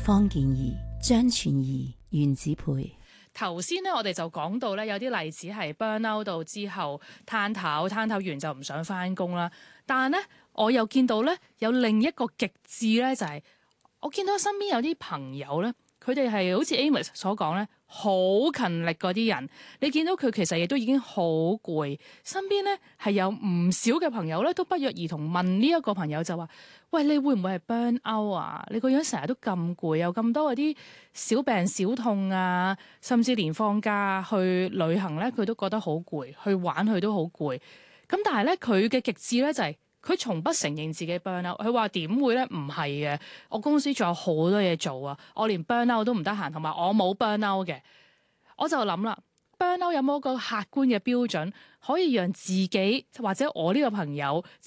方健儀、張全儀、袁子培。 頭先咧，我哋就講到咧，有啲例子係 burn out 到之後攤頭完就唔想返工啦。但係咧，我又見到咧有另一個極致咧，就係我見到身邊有啲朋友咧，佢哋係好似 Amos 所講咧，好勤力嗰啲人。你見到佢其實亦都已經好攰，身邊咧係有唔少嘅朋友咧，都不約而同問呢一個朋友就話：喂，你會唔會係 burn out 啊？你個樣成日都咁攰，有咁多嗰啲小病小痛啊，甚至連放假去旅行咧，佢都覺得好攰，去玩佢都好攰。咁但係咧，佢嘅極致咧就係佢從不承認自己 burn out。佢話點會咧？唔係嘅，我公司仲有好多嘢做啊，我連 burn out 都唔得閒，同埋我冇 burn out 嘅。我就諗啦，burn out 有冇個客觀嘅標準可以讓自己或者我呢個朋友